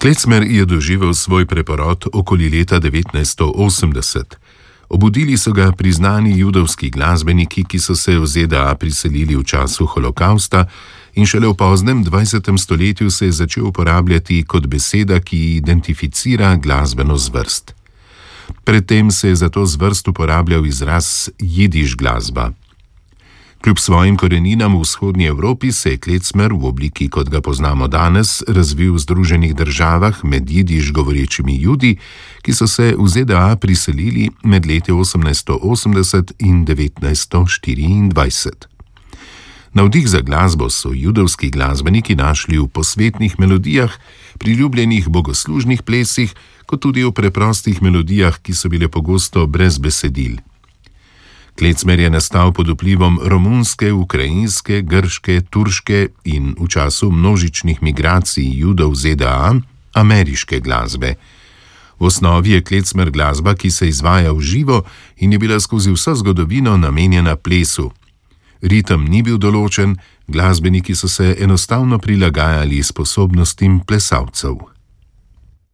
Klecmer je doživel svoj preporod okoli leta 1980. Obudili so ga priznani judovski glasbeniki, ki so se v ZDA priselili v času holokausta, in šele v poznem 20. stoletju se je začel uporabljati kot beseda, ki identificira glasbeno zvrst. Predtem se je za to zvrst uporabljal izraz jidiš glasba. Kljub svojim koreninam v vzhodnji Evropi se je klecmer v obliki, kot ga poznamo danes, razvil v Združenih državah med jidiš govorečimi Judi, ki so se v ZDA priselili med leti 1880 in 1924. Navdih za glasbo so judovski glasbeniki našli v posvetnih melodijah, priljubljenih bogoslužnih plesih, kot tudi v preprostih melodijah, ki so bile pogosto brez besedil. Klecmer je nastal pod vplivom romunske, ukrajinske, grške, turške in v času množičnih migracij Judov v ZDA ameriške glasbe. V osnovi je klecmer glasba, ki se izvaja v živo in je bila skozi vso zgodovino namenjena plesu. Ritem ni bil določen, glasbeniki so se enostavno prilagajali sposobnostim plesalcev.